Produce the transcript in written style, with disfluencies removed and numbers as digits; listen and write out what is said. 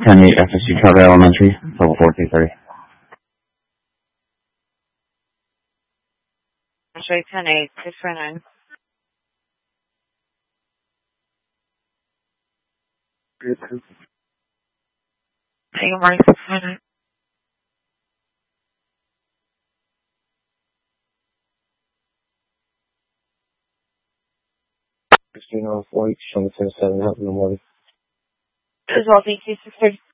10-8 FSU Charter Elementary, total 4330. Actually, 10-8, 649. Good morning, 649. Christina 48, 7, good morning. As well, thank you, 630.